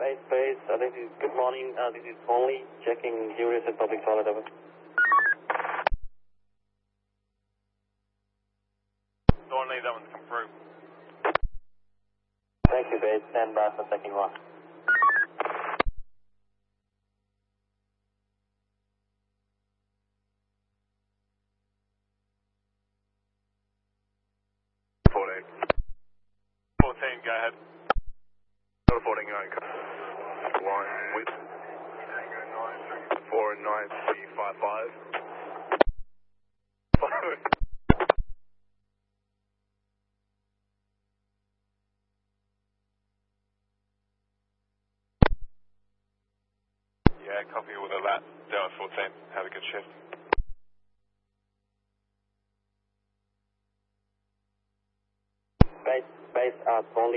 Base, this is good morning. This is Only checking Hughes at public toilet. Over. Only that one's come through. Thank you, Base. Stand by for second one. Fourteen, go ahead. 14 going. Line width. 49355. Yeah, copy all of that. Down 14. Have a good shift. Base, Only.